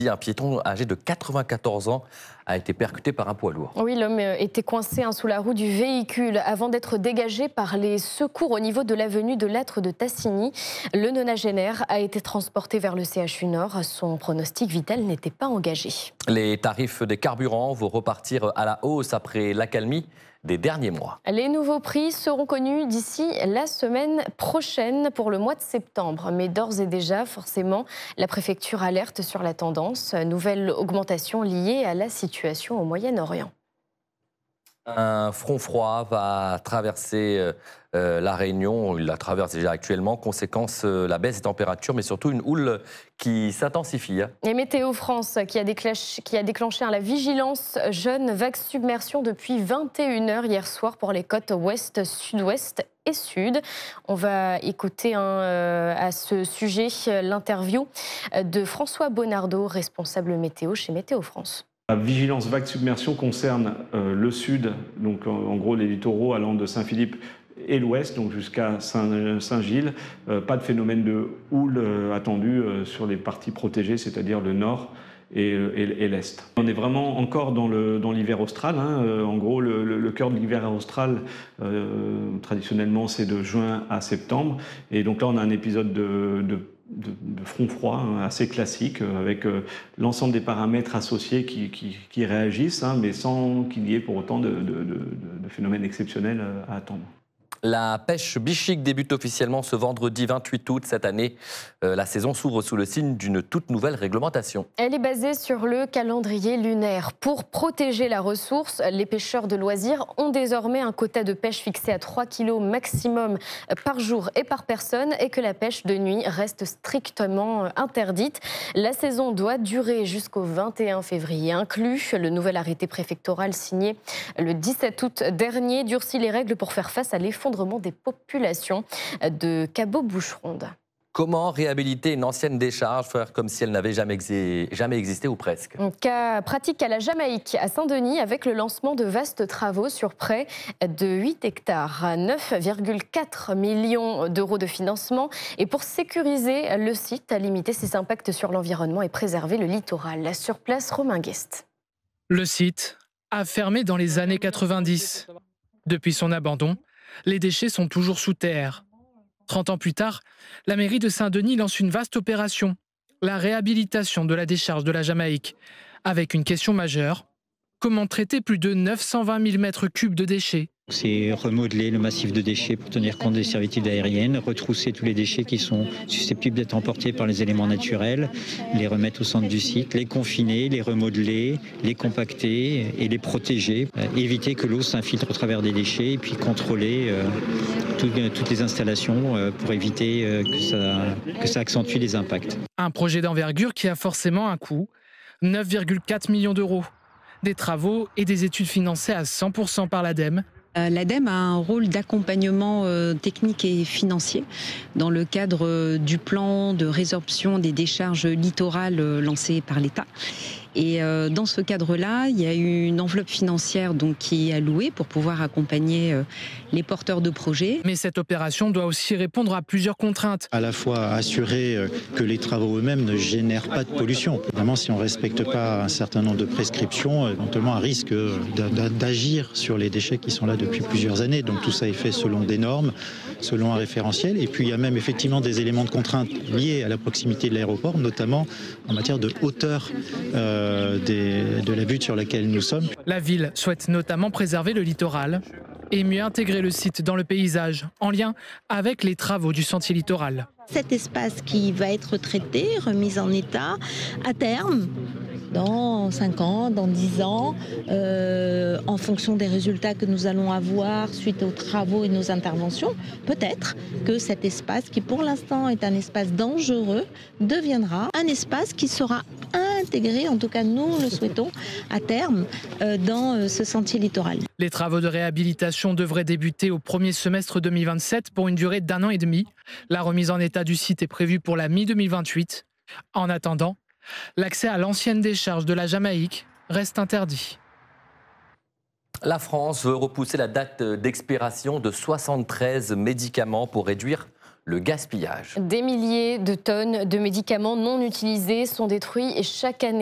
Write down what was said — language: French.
Un piéton âgé de 94 ans a été percuté par un poids lourd. Oui, l'homme était coincé sous la roue du véhicule avant d'être dégagé par les secours au niveau de l'avenue de Lattre de Tassigny. Le nonagénaire a été transporté vers le CHU Nord. Son pronostic vital n'était pas engagé. Les tarifs des carburants vont repartir à la hausse après l'accalmie des derniers mois. Les nouveaux prix seront connus d'ici la semaine prochaine pour le mois de septembre. Mais d'ores et déjà, forcément, la préfecture alerte sur la tendance. Nouvelle augmentation liée à la situation au Moyen-Orient. Un front froid va traverser la Réunion. Il la traverse déjà actuellement. Conséquence, la baisse des températures, mais surtout une houle qui s'intensifie. Et Météo France qui a déclenché la vigilance jeune vague submersion depuis 21h hier soir pour les côtes ouest, sud-ouest et sud. On va écouter à ce sujet l'interview de François Bonnardo, responsable météo chez Météo France. La vigilance vague submersion concerne le sud, donc en gros les littoraux allant de Saint-Philippe et l'ouest, donc jusqu'à Saint-Gilles. Pas de phénomène de houle attendu sur les parties protégées, c'est-à-dire le nord et l'est. On est vraiment encore dans l'hiver austral. En gros, le cœur de l'hiver austral, traditionnellement, c'est de juin à septembre. Et donc là, on a un épisode de front froid assez classique avec l'ensemble des paramètres associés qui réagissent, mais sans qu'il y ait pour autant de phénomènes exceptionnels à attendre. La pêche bichique débute officiellement ce vendredi 28 août cette année. La saison s'ouvre sous le signe d'une toute nouvelle réglementation. Elle est basée sur le calendrier lunaire. Pour protéger la ressource, les pêcheurs de loisirs ont désormais un quota de pêche fixé à 3 kg maximum par jour et par personne et que la pêche de nuit reste strictement interdite. La saison doit durer jusqu'au 21 février inclus. Le nouvel arrêté préfectoral signé le 17 août dernier durcit les règles pour faire face à l'effondrement des populations de Cabot-Boucheronde. Comment réhabiliter une ancienne décharge, faire comme si elle n'avait jamais existé ou presque? Cas pratique à la Jamaïque, à Saint-Denis, avec le lancement de vastes travaux sur près de 8 hectares, 9,4 millions d'euros de financement. Et pour sécuriser le site, limiter ses impacts sur l'environnement et préserver le littoral. Sur place, Romain Guest. Le site a fermé dans les années 90. Depuis son abandon, les déchets sont toujours sous terre. 30 ans plus tard, la mairie de Saint-Denis lance une vaste opération, la réhabilitation de la décharge de la Jamaïque, avec une question majeure: comment traiter plus de 920 000 mètres cubes de déchets? C'est remodeler le massif de déchets pour tenir compte des servitudes aériennes, retrousser tous les déchets qui sont susceptibles d'être emportés par les éléments naturels, les remettre au centre du site, les confiner, les remodeler, les compacter et les protéger, éviter que l'eau s'infiltre au travers des déchets et puis contrôler toutes les installations pour éviter que ça accentue les impacts. Un projet d'envergure qui a forcément un coût, 9,4 millions d'euros. Des travaux et des études financées à 100% par l'ADEME. L'ADEME a un rôle d'accompagnement technique et financier dans le cadre du plan de résorption des décharges littorales lancé par l'État. Et dans ce cadre-là, il y a eu une enveloppe financière qui est allouée pour pouvoir accompagner les porteurs de projets. Mais cette opération doit aussi répondre à plusieurs contraintes. À la fois assurer que les travaux eux-mêmes ne génèrent pas de pollution. Évidemment, si on ne respecte pas un certain nombre de prescriptions, éventuellement un risque d'agir sur les déchets qui sont là depuis plusieurs années. Donc tout ça est fait selon des normes, selon un référentiel. Et puis il y a même effectivement des éléments de contrainte liés à la proximité de l'aéroport, notamment en matière de hauteur de la butte sur laquelle nous sommes. La ville souhaite notamment préserver le littoral et mieux intégrer le site dans le paysage, en lien avec les travaux du sentier littoral. Cet espace qui va être traité, remis en état, à terme, dans 5 ans, dans 10 ans, en fonction des résultats que nous allons avoir suite aux travaux et nos interventions, peut-être que cet espace, qui pour l'instant est un espace dangereux, deviendra un espace qui sera intégré, en tout cas nous le souhaitons, à terme, dans ce sentier littoral. Les travaux de réhabilitation devraient débuter au premier semestre 2027 pour une durée d'1 an et demi. La remise en état du site est prévue pour la mi-2028. En attendant, l'accès à l'ancienne décharge de la Jamaïque reste interdit. La France veut repousser la date d'expiration de 73 médicaments pour réduire le gaspillage. Des milliers de tonnes de médicaments non utilisés sont détruits chaque année.